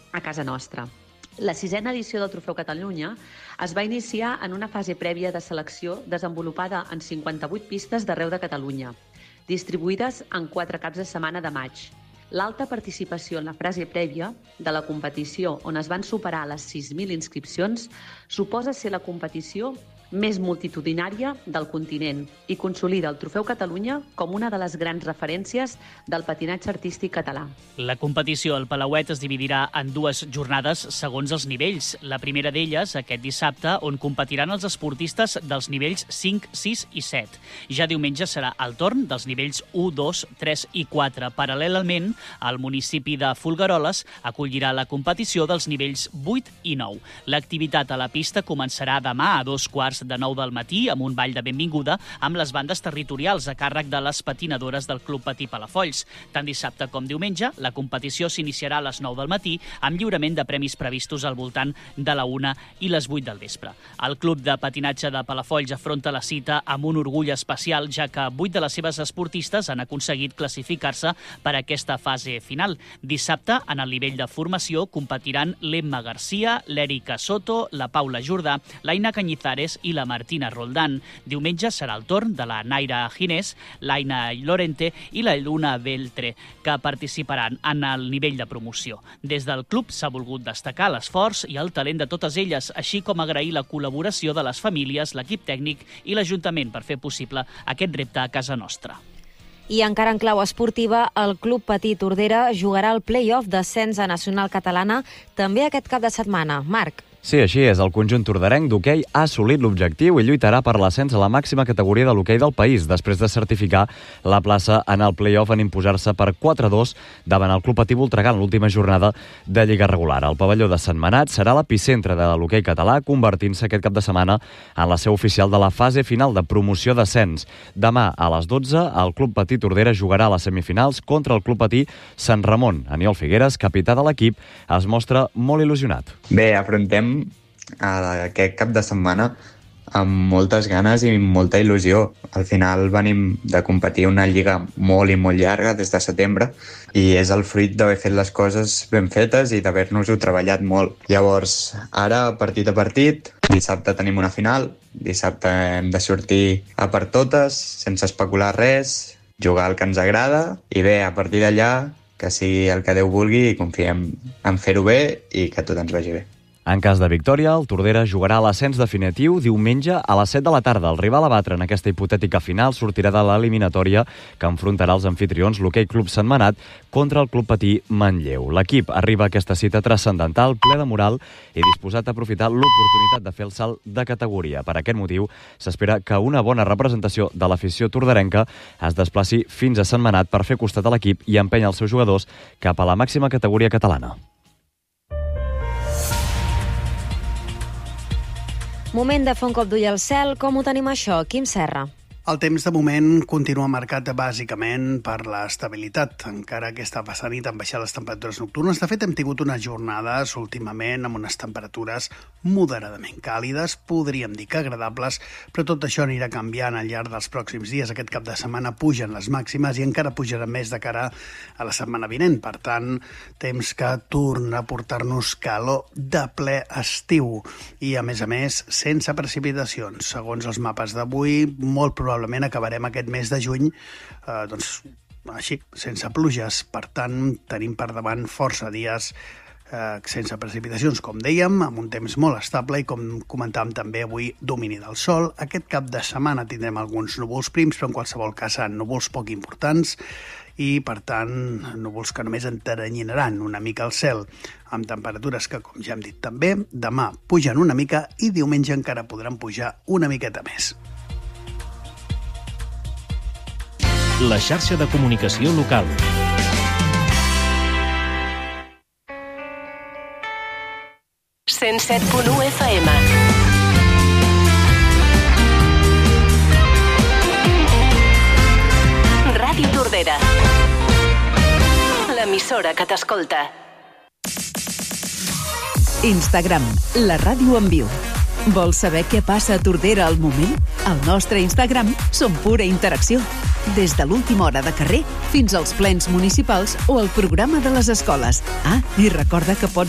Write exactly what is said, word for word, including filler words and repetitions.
a casa nostra. La sisena edició del Trofeu Catalunya es va iniciar en una fase prèvia de selecció desenvolupada en cinquanta-vuit pistes d'arreu de Catalunya, distribuïdes en quatre caps de setmana de maig. L'alta participació en la fase prèvia de la competició, on es van superar les sis mil inscripcions, suposa ser la competició més multitudinària del continent i consolida el Trofeu Catalunya com una de les grans referències del patinatge artístic català. La competició al Palauet es dividirà en dues jornades segons els nivells. La primera d'elles, aquest dissabte, on competiran els esportistes dels nivells cinc, sis i set. Ja diumenge serà el torn dels nivells u, dos, tres i quatre. Paral·lelament, el municipi de Folgueroles acollirà la competició dels nivells vuit i nou. L'activitat a la pista començarà demà a dos quarts de nou del matí amb un ball de benvinguda amb les bandes territorials a càrrec de les patinadores del Club Patí Palafolls. Tant dissabte com diumenge, la competició s'iniciarà a les nou del matí amb lliurament de premis previstos al voltant de la una i les vuit del vespre. El Club de Patinatge de Palafolls afronta la cita amb un orgull especial, ja que vuit de les seves esportistes han aconseguit classificar-se per a aquesta fase final. Dissabte, en el nivell de formació, competiran l'Emma Garcia, l'Èrica Soto, la Paula Jordà, l'Aina Cañizares i la Martina Roldán. Diumenge serà el torn de la Naira Ginés, l'Aina Lorente i la Luna Beltre, que participaran en el nivell de promoció. Des del club s'ha volgut destacar l'esforç i el talent de totes elles, així com agrair la col·laboració de les famílies, l'equip tècnic i l'Ajuntament per fer possible aquest repte a casa nostra. I encara en clau esportiva, el Club Patí Tordera jugarà el play-off d'ascens a Nacional Catalana també aquest cap de setmana. Marc. Sí, així és. El conjunt torderenc d'hoquei ha assolit l'objectiu i lluitarà per l'ascens a la màxima categoria de l'hoquei del país, després de certificar la plaça en el play-off en imposar-se per quatre a dos davant el Club Patí Voltregà en l'última jornada de Lliga regular. El pavelló de Sentmenat serà l'epicentre de l'hoquei català, convertint-se aquest cap de setmana en la seu oficial de la fase final de promoció d'ascens. Demà a les dotze, el Club Patí Tordera jugarà a les semifinals contra el Club Patí Sant Ramon. Aniol Figueres, capità de l'equip, es mostra molt il·lusionat. Bé, afrontem aquest cap de setmana amb moltes ganes i molta il·lusió. Al final venim de competir una lliga molt i molt llarga des de setembre i és el fruit d'haver fet les coses ben fetes i d'haver-nos-ho treballat molt. Llavors, ara, partit a partit, dissabte tenim una final, dissabte hem de sortir a per totes, sense especular res, jugar el que ens agrada i bé, a partir d'allà, que sigui el que Déu vulgui i confiem en fer-ho bé i que tot ens vagi bé. En cas de victòria, el Tordera jugarà a l'ascens definitiu diumenge a les set de la tarda. El rival a batre en aquesta hipotètica final sortirà de l'eliminatòria que enfrontarà els anfitrions l'Hoquei Club Sentmenat contra el Club Patí Manlleu. L'equip arriba a aquesta cita transcendental, ple de moral i disposat a aprofitar l'oportunitat de fer el salt de categoria. Per aquest motiu, s'espera que una bona representació de l'afició torderenca es desplaci fins a Sentmenat per fer costat a l'equip i empènyer els seus jugadors cap a la màxima categoria catalana. Moment de fer un cop d'ull al cel. Com ho tenim això? Quim Serra. El temps de moment continua marcat bàsicament per l'estabilitat, encara aquesta passada nit han baixat les temperatures nocturnes. De fet, hem tingut unes jornades últimament amb unes temperatures moderadament càlides, podríem dir que agradables, però tot això anirà canviant al llarg dels pròxims dies. Aquest cap de setmana pugen les màximes i encara pujarà més de cara a la setmana vinent. Per tant, temps que torna a portar-nos calor de ple estiu i, a més a més, sense precipitacions. Segons els mapes d'avui, molt probablement probablement acabarem aquest mes de juny eh, doncs, així, sense pluges. Per tant, tenim per davant força dies eh, sense precipitacions, com dèiem, amb un temps molt estable i, com comentàvem també avui, domini del sol. Aquest cap de setmana tindrem alguns núvols prims, però en qualsevol cas seran núvols poc importants i, per tant, núvols que només enteranyinaran una mica el cel, amb temperatures que, com ja hem dit també, demà pugen una mica i diumenge encara podran pujar una miqueta més. La xarxa de comunicació local. cent set punt u F M. Ràdio Tordera. L'emissora que t'escolta. Instagram, la ràdio en viu. Vols saber què passa a Tordera al moment? Al nostre Instagram som pura interacció. Des de l'última hora de carrer fins als plens municipals o el programa de les escoles. Ah, i recorda que pots